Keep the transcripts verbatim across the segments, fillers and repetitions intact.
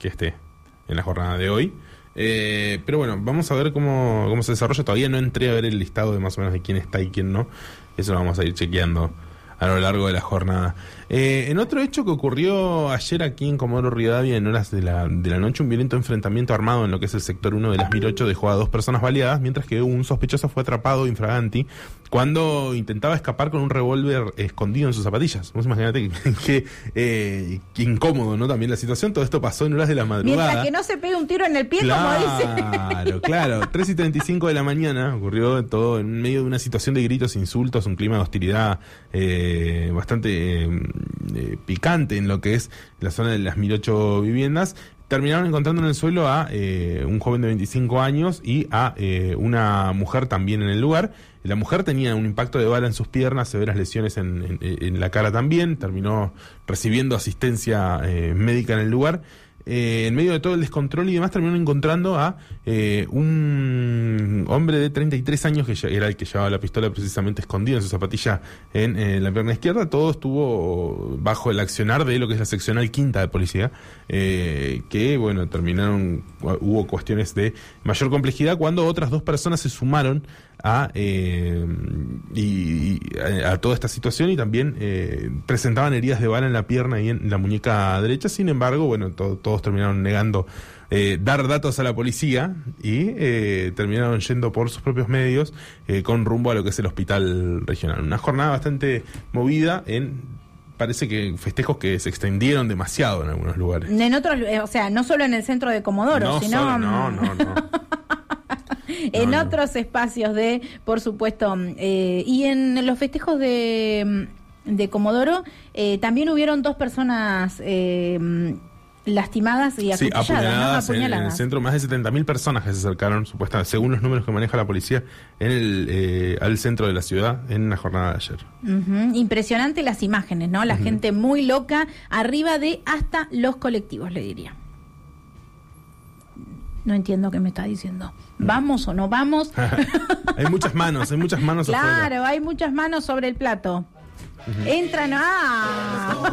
que esté en la jornada de hoy. Eh, pero bueno, vamos a ver cómo, cómo se desarrolla. Todavía no entré a ver el listado de más o menos de quién está y quién no. Eso lo vamos a ir chequeando a lo largo de la jornada. Eh, en otro hecho que ocurrió ayer aquí en Comodoro Rivadavia, en horas de la, de la noche, un violento enfrentamiento armado en lo que es el sector uno de las mil ocho dejó a dos personas baleadas, mientras que un sospechoso fue atrapado infraganti cuando intentaba escapar con un revólver escondido en sus zapatillas. Vos imaginate que, que, eh, que incómodo, ¿no? También la situación. Todo esto pasó en horas de la madrugada. Mientras que no se pegue un tiro en el pie, claro, como dice. Claro, claro. tres y treinta y cinco de la mañana ocurrió todo en medio de una situación de gritos, insultos, un clima de hostilidad eh, bastante eh, eh, picante en lo que es la zona de las mil ocho viviendas. Terminaron encontrando en el suelo a eh, un joven de veinticinco años y a eh, una mujer también en el lugar. La mujer tenía un impacto de bala en sus piernas, severas lesiones en, en, en la cara también. Terminó recibiendo asistencia eh, médica en el lugar. Eh, en medio de todo el descontrol y demás, terminaron encontrando a eh, un hombre de treinta y tres años, que ya era el que llevaba la pistola precisamente escondida en su zapatilla en eh, la pierna izquierda. Todo estuvo bajo el accionar de lo que es la seccional quinta de policía, eh, que bueno, terminaron, hubo cuestiones de mayor complejidad cuando otras dos personas se sumaron a eh, y, y a, a toda esta situación, y también eh, presentaban heridas de bala en la pierna y en la muñeca derecha. Sin embargo, bueno, to, todos terminaron negando eh, dar datos a la policía y eh, terminaron yendo por sus propios medios eh, con rumbo a lo que es el hospital regional. Una jornada bastante movida en... Parece que festejos que se extendieron demasiado en algunos lugares. En otros, eh, o sea, no solo en el centro de Comodoro, no sino... Solo, no, no, no. en no, otros no. espacios de, por supuesto, eh, y en los festejos de, de Comodoro eh, también hubieron dos personas eh, lastimadas y sí, acuchilladas, apuñaladas, ¿no? Apuñaladas. En, en el centro, más de setenta mil personas que se acercaron, supuestamente, según los números que maneja la policía, en el eh, al centro de la ciudad en la jornada de ayer. Uh-huh. Impresionante las imágenes, ¿no? La uh-huh. gente muy loca, arriba de hasta los colectivos, le diría. No entiendo qué me está diciendo. ¿Vamos o no vamos? Hay muchas manos, hay muchas manos claro, afuera. Hay muchas manos sobre el plato. Uh-huh. Entran, ¡ah!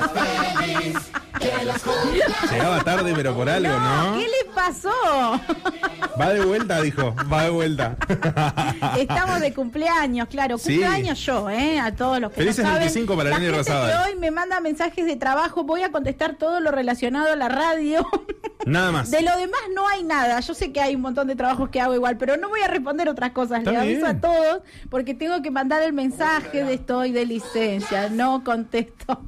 Llegaba tarde, pero por algo, ¿no? ¿no? ¿Qué le pasó? Va de vuelta, dijo, va de vuelta. Estamos de cumpleaños, claro. Cumpleaños sí. yo, ¿eh? A todos los que Felices no saben. veinticinco para Lenny Rosada. La gente que hoy me manda mensajes de trabajo, voy a contestar todo lo relacionado a la radio. Nada más. De lo demás no hay nada. Yo sé que hay un montón de trabajos que hago igual, pero no voy a responder otras cosas. Está Le aviso bien. a todos porque tengo que mandar el mensaje de estoy de licencia. No contesto.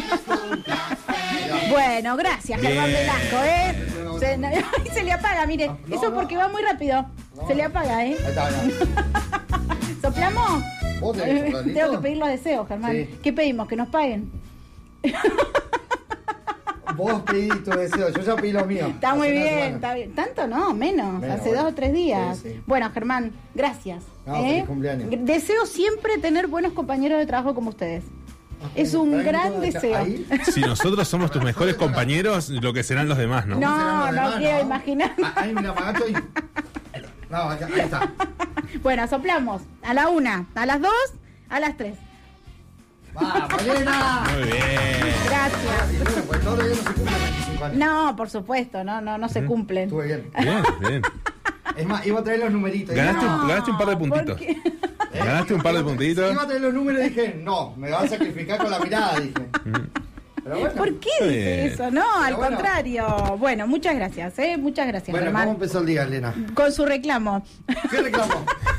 Bueno, gracias, bien. Germán Velasco, ¿eh? Se, no, se le apaga, mire. No, Eso es porque no. va muy rápido. No. Se le apaga, ¿eh? ¿Soplamos? Tengo que pedir los deseos, Germán. Sí. ¿Qué pedimos? ¿Que nos paguen? Vos pedí tu deseo, yo ya pedí los míos. Está muy bien, está bien. Tanto no, menos, menos hace bueno. dos o tres días. Sí, sí. Bueno, Germán, gracias. No, ¿eh? Feliz cumpleaños. Deseo siempre tener buenos compañeros de trabajo como ustedes. Okay. Es un gran deseo. Si nosotros somos tus mejores compañeros, lo que serán los demás, ¿no? No, no, no quiero ¿no? imaginar. Ahí me la apagato y... No, ahí está. Bueno, soplamos. A la una, a las dos, a las tres. ¡Vamos, Elena! Muy bien. Gracias. Pues todos los días no se cumplen veinticinco años. No, por supuesto, no, no, no se cumplen. Estuve bien. Bien, bien. Es más, iba a traer los numeritos. Ganaste, no, un, ganaste un par de puntitos. ¿Eh? Ganaste un par de puntitos. Iba a traer los números y dije, no, me vas a sacrificar con la mirada, dije. Pero bueno, ¿por qué dice eso? No, Pero al bueno. contrario. Bueno, muchas gracias, ¿eh? Muchas gracias, Bueno, Germán. ¿cómo empezó el día, Elena? Con su reclamo. ¿Qué reclamo?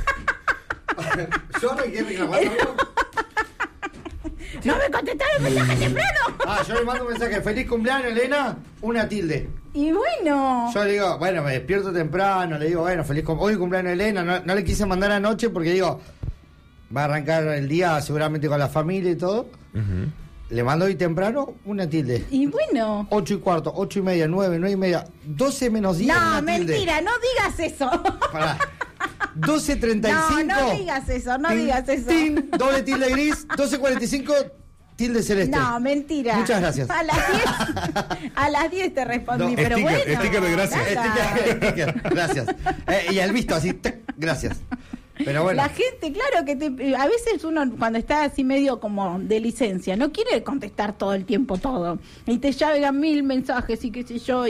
¿Yo no quiero reclamar algo? ¡No me contestaron el mensaje temprano! Ah, yo le mando un mensaje. ¡Feliz cumpleaños, Elena! Una tilde. Y bueno... Yo le digo, bueno, me despierto temprano. Le digo, bueno, feliz cum- hoy cumpleaños, Elena. No, no le quise mandar anoche porque digo, va a arrancar el día seguramente con la familia y todo. Uh-huh. Le mando hoy temprano una tilde. Y bueno... Ocho y cuarto, ocho y media, nueve, nueve y media, doce menos diez. No, mentira, no digas eso. Pará. doce treinta y cinco. No, no digas eso, no tin, digas eso. Tin, doble tilde gris, doce cuarenta y cinco, tilde celeste. No, mentira. Muchas gracias. A las diez, a las diez te respondí, no, pero sticker, bueno. Sticker de gracias. Sticker, sticker, gracias. Eh, y el visto así, tac, gracias. Pero bueno. La gente, claro que te, a veces uno cuando está así medio como de licencia, no quiere contestar todo el tiempo todo. Y te llegan mil mensajes y qué sé yo.